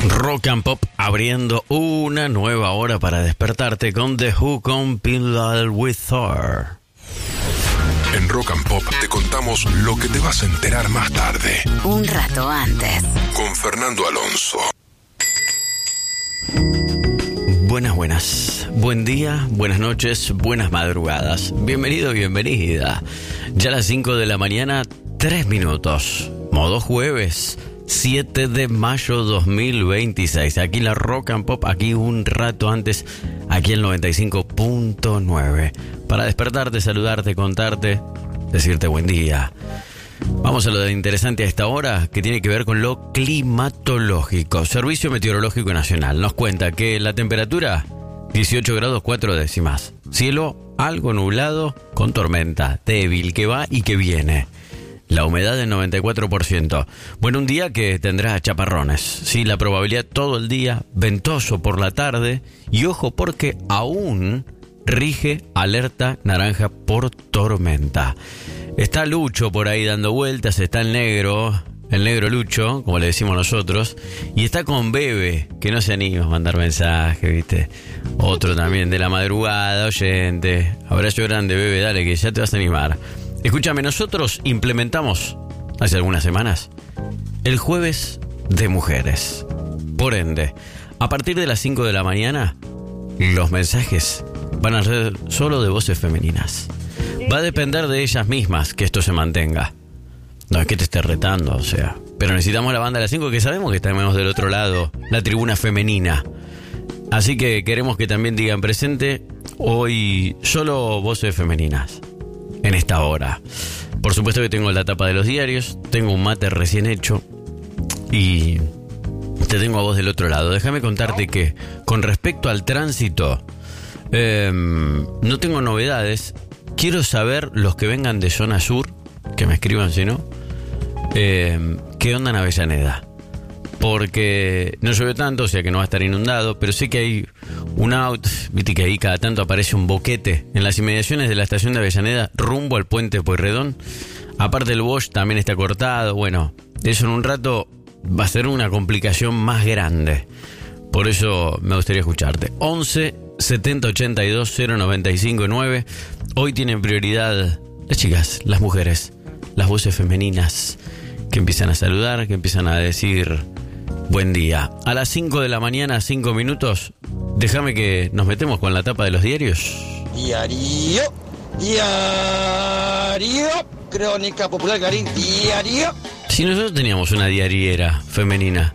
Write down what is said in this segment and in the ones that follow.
Rock and Pop abriendo una nueva hora para despertarte con The Who con Pillow with Thor. En Rock and Pop te contamos lo que te vas a enterar más tarde. Un rato antes. Con Fernando Alonso. Buenas. Buen día, buenas noches, buenas madrugadas. Bienvenido, bienvenida. Ya a las 5 de la mañana, 3 minutos. Modo jueves, 7 de mayo 2026. Aquí la Rock and Pop, aquí un rato antes, aquí el 95.9. Para despertarte, saludarte, contarte, decirte buen día. Vamos a lo de interesante a esta hora, que tiene que ver con lo climatológico. Servicio Meteorológico Nacional nos cuenta que la temperatura, 18 grados 4 décimas. Cielo algo nublado con tormenta, débil, que va y que viene. La humedad del 94%. Bueno, un día que tendrá chaparrones. Sí, la probabilidad todo el día, ventoso por la tarde. Y ojo porque aún rige alerta naranja por tormenta. Está Lucho por ahí dando vueltas, está el negro Lucho, como le decimos nosotros, y está con Bebe, que no se anima a mandar mensaje, ¿viste? Otro también de la madrugada, oyente. Abrazo grande, Bebe, dale, que ya te vas a animar. Escúchame, nosotros implementamos, hace algunas semanas, el jueves de mujeres. Por ende, a partir de las 5 de la mañana, los mensajes van a ser solo de voces femeninas. Va a depender de ellas mismas que esto se mantenga. No es que te esté retando, o sea. Pero necesitamos la banda de las 5, que sabemos que tenemos del otro lado la tribuna femenina. Así que queremos que también digan presente hoy solo voces femeninas en esta hora. Por supuesto que tengo la tapa de los diarios, tengo un mate recién hecho y te tengo a vos del otro lado. Déjame contarte que con respecto al tránsito, no tengo novedades. Quiero saber los que vengan de zona sur, que me escriban si no, qué onda en Avellaneda. Porque no llueve tanto, o sea que no va a estar inundado, pero sé que hay un auto, viste que ahí cada tanto aparece un boquete en las inmediaciones de la estación de Avellaneda rumbo al puente Pueyrredón. Aparte el Bosch también está cortado. Bueno, eso en un rato va a ser una complicación más grande. Por eso me gustaría escucharte. 11 70 82 095 9. Hoy tienen prioridad las chicas, las mujeres, las voces femeninas que empiezan a saludar, que empiezan a decir buen día. A las 5 de la mañana, 5 minutos, déjame que nos metemos con la tapa de los diarios. Diario, Crónica Popular Clarín, diario. Si nosotros teníamos una diariera femenina,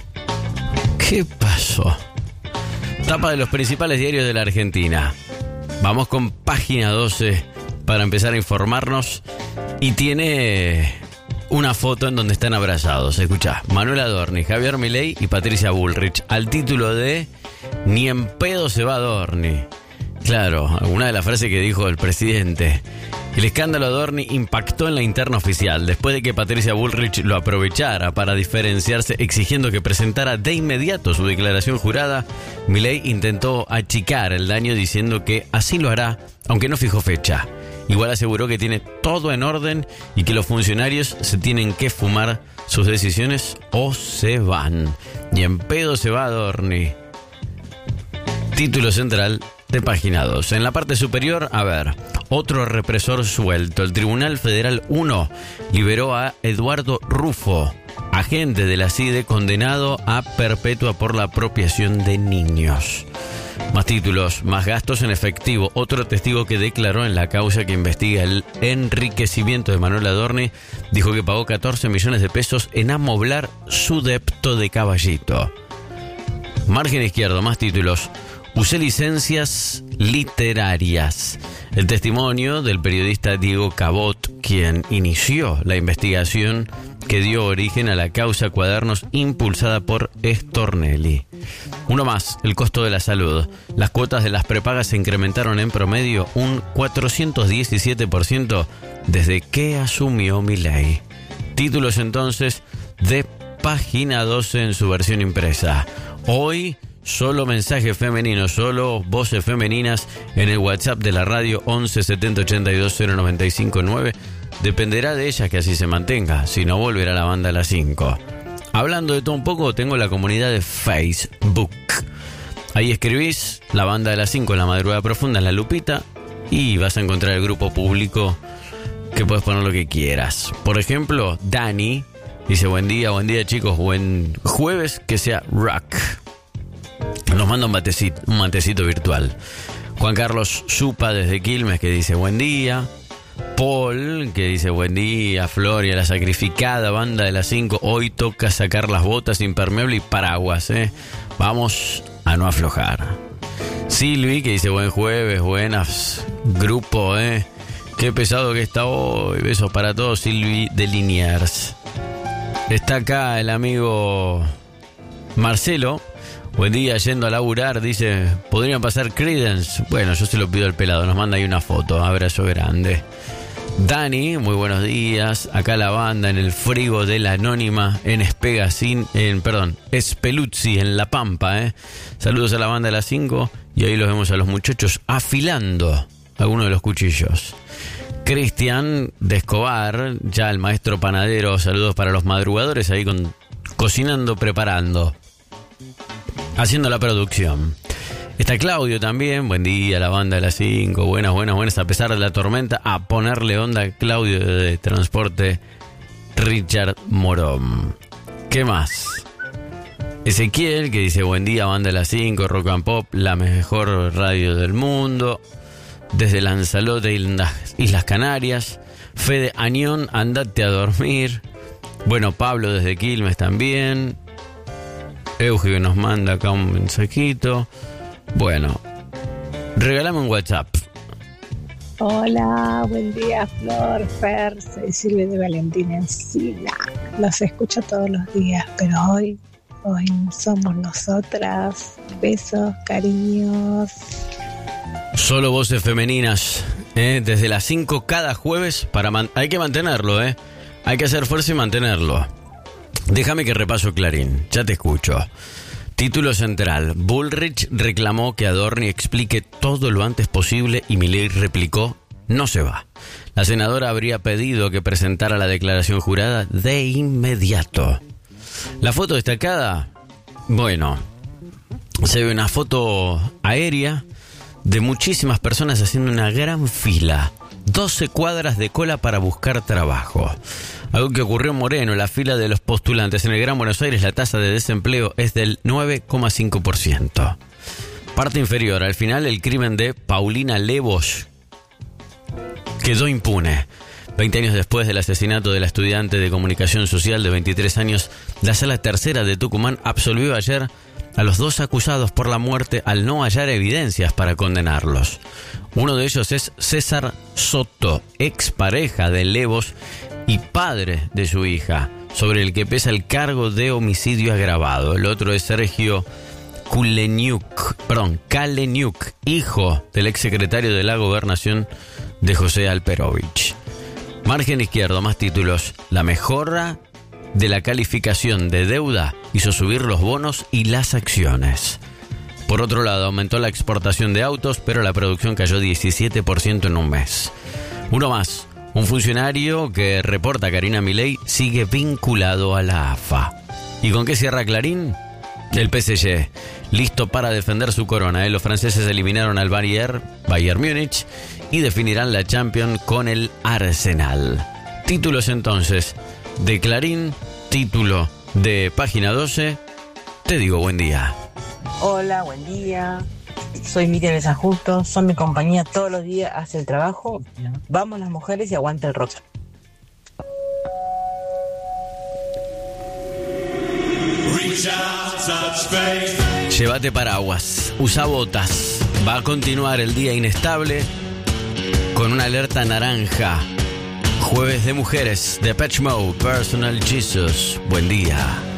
¿qué pasó? Tapa de los principales diarios de la Argentina. Vamos con página 12 para empezar a informarnos. Y tiene una foto en donde están abrazados. Escuchá, Manuel Adorni, Javier Milei y Patricia Bullrich, al título de Ni en pedo se va Adorni. Claro, una de las frases que dijo el presidente. El escándalo Adorni impactó en la interna oficial después de que Patricia Bullrich lo aprovechara para diferenciarse, exigiendo que presentara de inmediato su declaración jurada. Milei intentó achicar el daño diciendo que así lo hará, aunque no fijó fecha. Igual aseguró que tiene todo en orden y que los funcionarios se tienen que fumar sus decisiones o se van. Y en pedo se va Adorni. Título central de página 2. En la parte superior, a ver, otro represor suelto. El Tribunal Federal 1 liberó a Eduardo Rufo, agente de la CIDE condenado a perpetua por la apropiación de niños. Más títulos, más gastos en efectivo. Otro testigo que declaró en la causa que investiga el enriquecimiento de Manuel Adorni dijo que pagó 14 millones de pesos en amoblar su depto de Caballito. Margen izquierdo, más títulos. Usé licencias literarias. El testimonio del periodista Diego Cabot, quien inició la investigación que dio origen a la causa Cuadernos impulsada por Stornelli. Uno más, el costo de la salud. Las cuotas de las prepagas se incrementaron en promedio un 417% desde que asumió Milei. Títulos entonces de página 12 en su versión impresa. Hoy solo mensajes femeninos, solo voces femeninas en el WhatsApp de la radio 11 70 82 095 9. Dependerá de ellas que así se mantenga, si no volverá la banda a las 5. Hablando de todo un poco, tengo la comunidad de Facebook. Ahí escribís La Banda de las 5 en la madrugada profunda en la lupita y vas a encontrar el grupo público que puedes poner lo que quieras. Por ejemplo, Dani dice: buen día chicos, buen jueves, que sea rock. Nos manda un mantecito virtual. Juan Carlos Zupa desde Quilmes, que dice buen día. Paul, que dice buen día. Floria, la sacrificada Banda de las 5. Hoy toca sacar las botas, impermeable y paraguas, Vamos a no aflojar. Silvi, que dice buen jueves, buenas. Grupo, Qué pesado que está hoy. Besos para todos, Silvi de Liniers. Está acá el amigo Marcelo. Buen día, yendo a laburar, dice, ¿podrían pasar Creedence? Bueno, yo se lo pido al pelado, nos manda ahí una foto, abrazo grande. Dani, muy buenos días, acá la banda en el frigo de la Anónima, en Speluzzi, en La Pampa, Saludos a la banda de las 5, y ahí los vemos a los muchachos afilando algunos de los cuchillos. Cristian de Escobar, ya el maestro panadero, saludos para los madrugadores, ahí cocinando, preparando. Haciendo la producción. Está Claudio también. Buen día, la banda de las 5. Buenas. A pesar de la tormenta, a ponerle onda. Claudio de Transporte Richard Morón. ¿Qué más? Ezequiel, que dice buen día, banda de las 5, Rock and Pop, la mejor radio del mundo. Desde Lanzarote y las Islas Canarias. Fede Añón, andate a dormir. Bueno, Pablo desde Quilmes también. Euge que nos manda acá un mensajito. Bueno, regálame un WhatsApp. Hola, buen día, Flor, Fer, soy Silvia de Valentín Encina. Los escucho todos los días, pero hoy somos nosotras. Besos, cariños. Solo voces femeninas, desde las 5 cada jueves. Hay que mantenerlo, hay que hacer fuerza y mantenerlo. Déjame que repaso Clarín, ya te escucho. Título central: Bullrich reclamó que Adorni explique todo lo antes posible y Milei replicó: no se va. La senadora habría pedido que presentara la declaración jurada de inmediato. La foto destacada, bueno, se ve una foto aérea de muchísimas personas haciendo una gran fila. 12 cuadras de cola para buscar trabajo. Algo que ocurrió en Moreno, la fila de los postulantes. En el Gran Buenos Aires la tasa de desempleo es del 9,5%. Parte inferior, al final el crimen de Paulina Lebosch quedó impune. 20 años después del asesinato de la estudiante de comunicación social de 23 años, la Sala Tercera de Tucumán absolvió ayer a los 2 acusados por la muerte al no hallar evidencias para condenarlos. Uno de ellos es César Soto, expareja de Lebosch y padre de su hija, sobre el que pesa el cargo de homicidio agravado. El otro es Sergio Kaleniuk, hijo del exsecretario de la Gobernación de José Alperovich. Margen izquierdo, más títulos. La mejora de la calificación de deuda hizo subir los bonos y las acciones. Por otro lado, aumentó la exportación de autos, pero la producción cayó 17% en un mes. Uno más. Un funcionario que reporta a Karina Milei sigue vinculado a la AFA. ¿Y con qué cierra Clarín? El PSG, listo para defender su corona. Los franceses eliminaron al Bayern Múnich y definirán la Champions con el Arsenal. Títulos entonces de Clarín, título de Página 12. Te digo buen día. Hola, buen día. Soy Miriam de San Justo. Son mi compañía todos los días, hace el trabajo. Vamos las mujeres y aguanta el rock. Llévate paraguas, usa botas. Va a continuar el día inestable con una alerta naranja. Jueves de mujeres, Depeche Mode, Personal Jesus. Buen día.